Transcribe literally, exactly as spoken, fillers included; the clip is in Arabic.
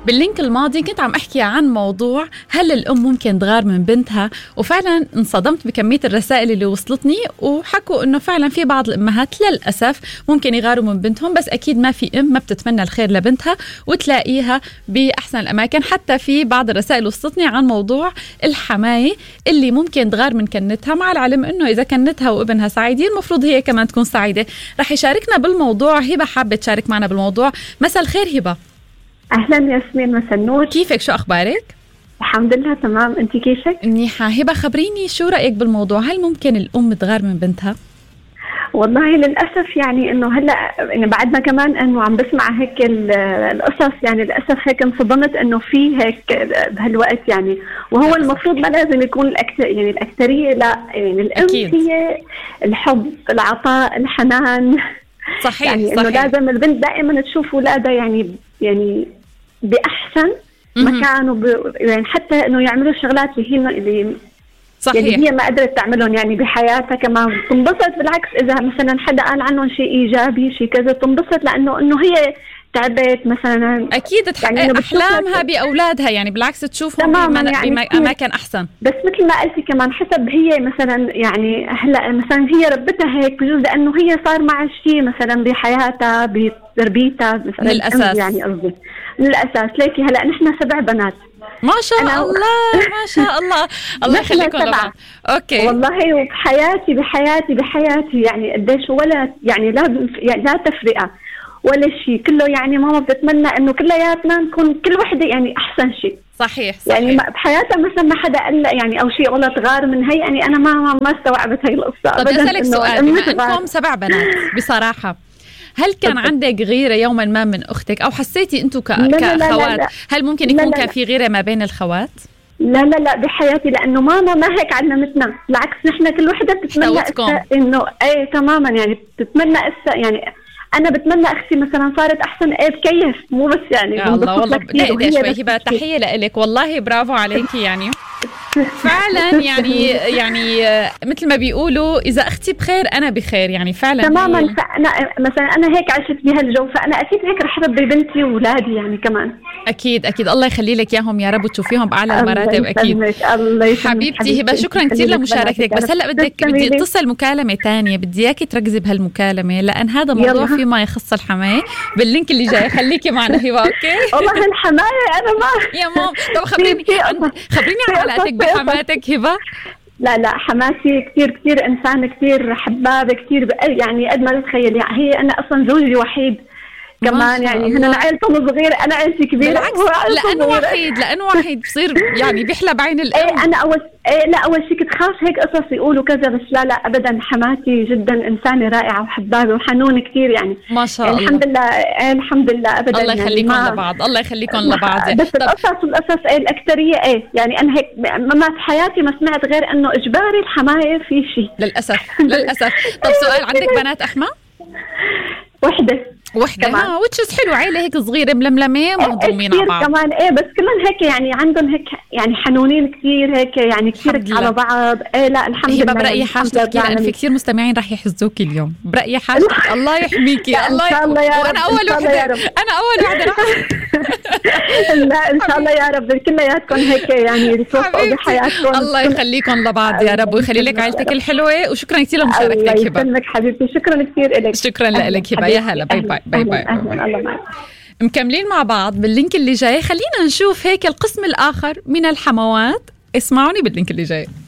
باللينك الماضي كنت عم أحكي عن موضوع هل الأم ممكن تغار من بنتها، وفعلا انصدمت بكمية الرسائل اللي وصلتني، وحكوا إنه فعلا في بعض الأمهات للأسف ممكن يغاروا من بنتهم، بس أكيد ما في أم ما بتتمنى الخير لبنتها وتلاقيها بأحسن الأماكن. حتى في بعض الرسائل وصلتني عن موضوع الحماية اللي ممكن تغار من كنتها، مع العلم إنه إذا كنتها وابنها سعيدين المفروض هي كمان تكون سعيدة. رح يشاركنا بالموضوع هبة، حابة تشارك معنا بالموضوع. مساء الخير هبة. أهلا ياسمين، مساء النور. كيفك؟ شو أخبارك؟ الحمد لله تمام، أنت كيفك؟ منيحة. هبة خبريني شو رأيك بالموضوع، هل ممكن الأم تغار من بنتها؟ والله للأسف يعني إنه هلا يعني بعدنا كمان إنه عم بسمع هيك القصص، يعني للأسف هيك انصدمت إنه في هيك بهالوقت يعني، وهو المفروض ما لازم يكون الأكتر يعني الأكترية، لا يعني الأم أكيد. هي الحب، العطاء، الحنان. صحيح يعني إنه لازم البنت دائما تشوف أولادها يعني يعني بأحسن مكان، وب... يعني حتى إنه يعملوا شغلات اللي هي اللي صحيح. يعني هي ما قدرت تعملهم يعني بحياتها، كمان تنبسط. بالعكس إذا مثلا حدا قال عنهم شيء إيجابي شيء كذا تنبسط، لأنه إنه هي تعبت مثلا، أكيد تحقق يعني أحلامها بأولادها، يعني بالعكس تشوفهم يعني بأماكن أحسن. بس مثل ما قلتي كمان حسب هي مثلا، يعني هلا مثلا هي ربتها هيك بجوز لأنه هي صار معها شيء مثلا بحياتها بتربيتها مثلا للأساس، يعني قصدي للأساس. ليكي هلا نحن سبع بنات ما شاء الله ما شاء الله الله يخليكم لبعض. اوكي والله، وبحياتي بحياتي بحياتي يعني قديش ولا يعني لا يعني لا تفرقه ولا شيء، كله يعني ماما بتتمنى انه كلياتنا نكون كل وحده يعني احسن شيء. صحيح, صحيح. يعني بحياتها مثلا ما حدا قال يعني او شيء غلط غار من هي، يعني انا ما ما استوعبت هي القصه. طب اسالك سؤال، بما انكم سبع بنات بصراحه، هل كان عندك غيرة يوما ما من أختك، أو حسيتي أنتوا كأخوات هل ممكن يكون كان في غيرة ما بين الخوات؟ لا لا لا بحياتي، لأنه ماما ما هيك علمتنا، بالعكس نحن كل وحدة بتتمنى إنه أي تماما يعني بتتمنى إسا يعني أنا بتمنى أختي مثلا صارت أحسن، إيه بكيف مو بس يعني يا الله والله بدي شوي هبة تحية لإلك، والله برافو عليكي يعني فعلا يعني يعني مثل ما بيقولوا إذا أختي بخير أنا بخير، يعني فعلا تماما. فأنا مثلا أنا هيك عشت بهالجو، فأنا أكيد هيك رح ربي بنتي وولادي يعني كمان. أكيد أكيد الله يخلي لك إياهم يا رب وتشوفيهم بأعلى المراتب. أكيد الله حبيبتي هبة، شكرا كثير لمشاركتك. بس هلأ بدك بدي اتصل مكالمة تانية، بدي إياكي تركزي بهالمكالمة لأن هذا موضوع فيما يخص الحماية باللينك اللي جاي. خليكي معنا هبة. أوكي والله الحماية أنا ما يا مام. طب خبريني عن... خبريني عن علاقتك بحماتك هبة. لا لا حماتي كتير كتير إنسان كتير حبابة كتير يعني قد ما تتخيل. يعني هي أنا أصلا زوجي وحيد كمان، يعني هنا عائلتهم صغيرة أنا عائلتي كبيرة. بالعكس لأنه وحيد لأنه وحيد بصير يعني بيحلى بعين الأم. إيه أنا أول إيه لا أول شيء كنت خاف هيك قصص يقولوا كذا، بس لا لا أبدا حماتي جدا إنسانة رائعة وحبابة وحنونة كتير يعني ما شاء الله. الحمد لله إيه الحمد لله أبدا. الله يخليكم يعني لبعض، الله يخليكم لبعض. بس القصص والقصص إيه الأكترية إيه يعني أنا هيك ما في حياتي ما سمعت غير إنه إجباري الحماية في شيء للأسف للأسف. طب سؤال، عندك بنات أحمى؟ وحدة وحدة اه وتشز حلو، عيلة هيك صغيرة ململمة مهضومين على بعض كمان. ايه بس كلهم هيك يعني عندهم هيك يعني حنونين كثير هيك يعني كثير على بعض. ايه لا الحمد لله. برأيي حاجتك لأن في كثير مستمعين راح يحزوكي اليوم. برأيي حاجتك الله يحميكي. الله يحميكي. وانا اول وحدة انا اول وحدة لا ان شاء الله يا رب كلياتكم هيك يعني توفقوا بحياتكم. الله يخليكم لبعض يا رب ويخلي لك عائلتك الحلوة، وشكرا كثير لمشاركتك هبة. الله يسلمك حبيبتي، شكرا كثير لك. شكرا لك هبة، يا هلا. باي باي باي باي. مكملين مع بعض باللينك اللي جاي. خلينا نشوف هيك القسم الآخر من الحموات. اسمعوني باللينك اللي جاي.